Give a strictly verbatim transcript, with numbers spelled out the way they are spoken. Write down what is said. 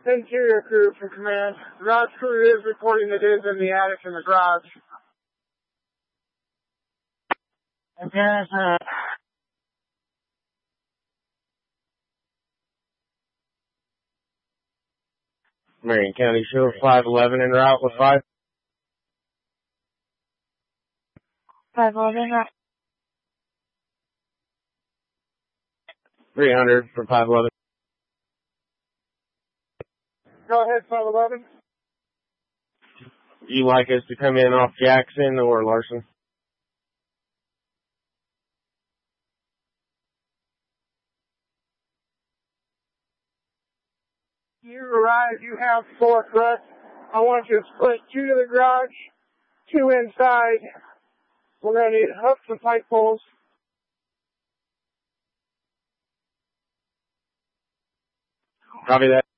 Interior crew from command. Garage crew is reporting it is in the attic in the garage. Okay, uh, Marion County Sheriff five eleven en route with five. five eleven en route. three hundred for five eleven. Go ahead, five eleven. You like us to come in off Jackson or Larson? You arrive, you have four trucks. I want you to split two to the garage, two inside. We're going to need hooks and pipe poles. Copy that.